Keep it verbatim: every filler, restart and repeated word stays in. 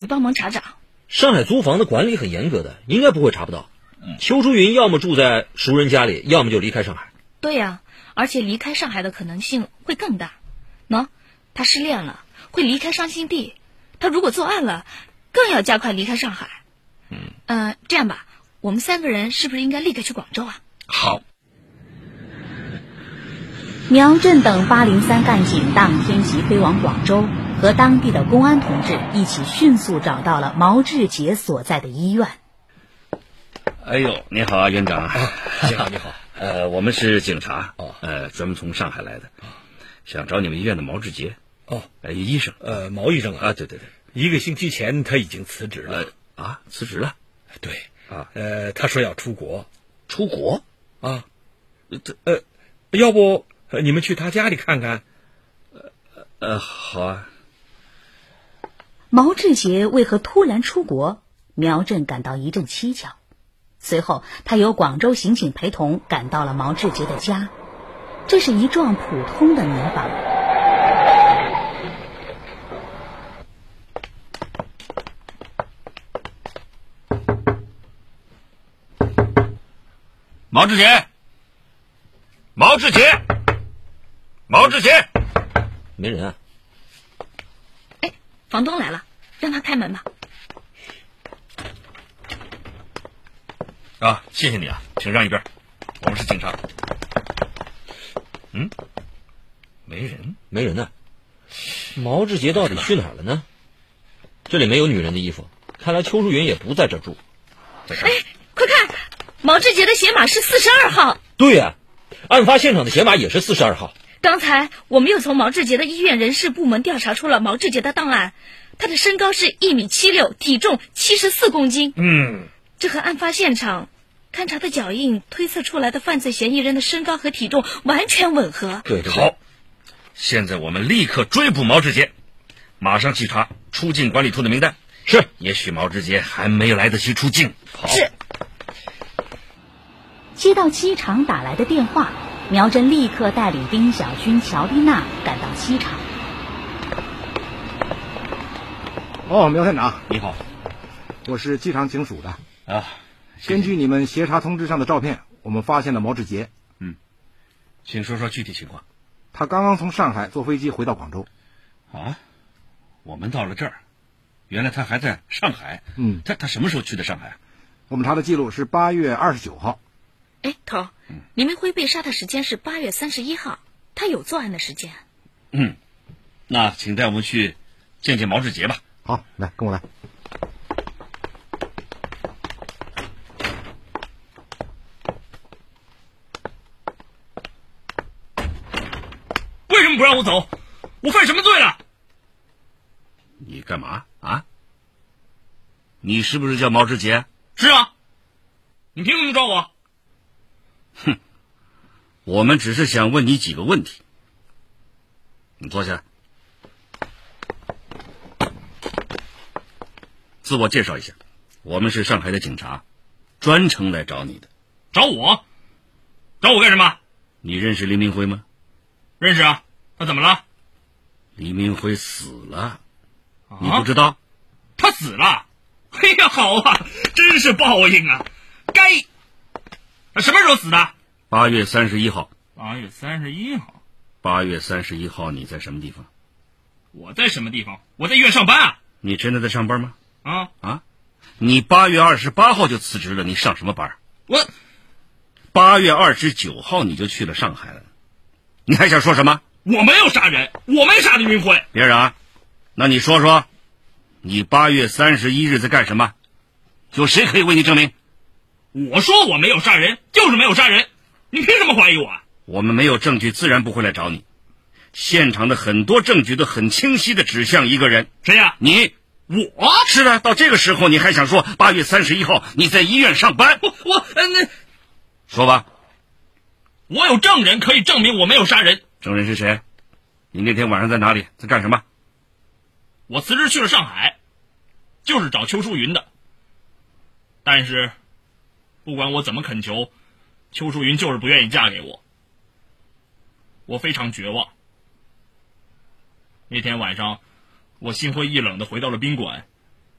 帮忙查查。 上海租房的管理很严格的，应该不会查不到。邱淑云要么住在熟人家里，要么就离开上海。 对呀、啊，而且离开上海的可能性会更大。喏，他失恋了，会离开伤心地。他如果作案了，更要加快离开上海。 嗯， 呃，这样吧，我们三个人是不是应该立刻去广州啊？ 好。 苗振等八零三干警当天即飞往广州，和当地的公安同志一起迅速找到了毛志杰所在的医院。 哎呦，你好啊，院长。 啊、你好，你好。 呃，我们是警察， 哦， 呃，专门从上海来的，想找你们医院的毛志杰。 哦， 呃，医生。 呃，毛医生啊。 啊，对对对。 一个星期前他已经辞职了。 呃、啊，辞职了。 对。 啊， 呃，他说要出国。 出国？ 啊，这呃，要不你们去他家里看看？ 呃呃，好啊。 毛志杰为何突然出国？苗振感到一阵蹊跷。随后，他由广州刑警陪同赶到了毛志杰的家。这是一幢普通的民房。 毛志杰，毛志杰，毛志杰， 没人啊。 哎，房东来了，让他开门吧。 啊，谢谢你啊，请让一边，我们是警察。嗯，没人， 没人呢、啊。毛志杰到底去哪儿了呢？这里没有女人的衣服，看来邱淑云也不在这住。 哎，快看，毛志杰的鞋码是四十二号。 对呀、啊，案发现场的鞋码也是四十二号。 刚才我们又从毛志杰的医院人事部门调查出了毛志杰的档案，他的身高是一米七六，体重七十四公斤。 嗯。 这和案发现场勘查的脚印推测出来的犯罪嫌疑人的身高和体重完全吻合。 对对对。 好，现在我们立刻追捕毛志杰，马上去查出境管理处的名单。 是， 也许毛志杰还没有来得及出境。好。 是。 接到机场打来的电话，苗振立刻带领丁小军、乔丽娜赶到机场。 哦，苗探长， 你好， 我是机场警署的。 啊， 根据你们协查通知上的照片，我们发现了毛志杰。 嗯，请说说具体情况。 他刚刚从上海坐飞机回到广州。 啊，我们到了这儿，原来他还在上海。 嗯， 他他什么时候去的上海？ 我们查的记录是八月二十九号。 哎，头，黎明辉被杀的时间是八月三十一号，他有作案的时间。 嗯，那请带我们去见见毛志杰吧。 好，来，跟我来。 为什么不让我走？我犯什么罪了？你干嘛啊？你是不是叫毛志杰？是啊。你凭什么抓我？哼，我们只是想问你几个问题。你坐下。自我介绍一下，我们是上海的警察，专程来找你的。找我？找我干什么？你认识黎明辉吗？认识啊。他怎么了？黎明辉死了。啊、你不知道？他死了？哎呀，好啊，真是报应啊！该……他什么时候死的？八月三十一号。八月三十一号。八月三十一号，你在什么地方？我在什么地方？我在医院上班啊。你真的在上班吗？啊啊！你八月二十八号就辞职了，你上什么班？我八月二十九号你就去了上海了，你还想说什么？我没有杀人，我没杀黎明辉。别人啊，那你说说，你八月三十一日在干什么？有谁可以为你证明？我说我没有杀人，就是没有杀人，你凭什么怀疑我啊？我们没有证据，自然不会来找你。现场的很多证据都很清晰的指向一个人。谁呀、啊？你。我是的，到这个时候你还想说八月三十一号你在医院上班？我我呃那说吧，我有证人可以证明我没有杀人。证人是谁？你那天晚上在哪里，在干什么？我辞职去了上海，就是找邱淑云的。但是不管我怎么恳求，邱淑云就是不愿意嫁给我。我非常绝望。那天晚上我心灰意冷地回到了宾馆，